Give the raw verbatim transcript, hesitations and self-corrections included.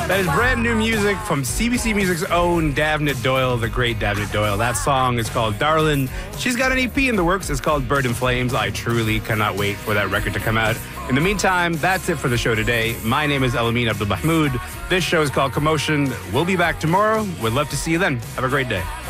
That is brand new music from C B C Music's own Davnit Doyle, the great Davnit Doyle. That song is called Darlin'. She's got an E P in the works. It's called Bird in Flames. I truly cannot wait for that record to come out. In the meantime, that's it for the show today. My name is Elamin Abdul Mahmoud. This show is called Commotion. We'll be back tomorrow. We'd love to see you then. Have a great day.